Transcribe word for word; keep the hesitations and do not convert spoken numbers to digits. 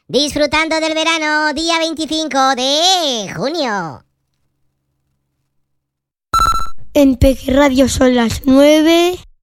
Disfrutando del verano, día veinticinco de junio. En Peque Radio son las nueve.